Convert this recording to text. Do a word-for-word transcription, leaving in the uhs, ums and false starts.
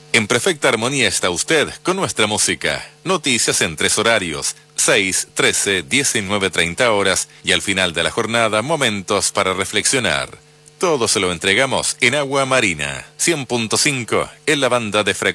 En perfecta armonía está usted con nuestra música. Noticias en tres horarios, seis, trece, diecinueve, treinta horas y al final de la jornada momentos para reflexionar. Todo se lo entregamos en Agua Marina, cien punto cinco en la banda de frecuencia.